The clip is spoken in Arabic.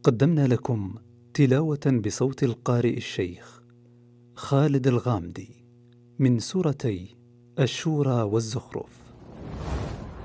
قدمنا لكم تلاوة بصوت القارئ الشيخ خالد الغامدي من سورتي الشورى والزخرف.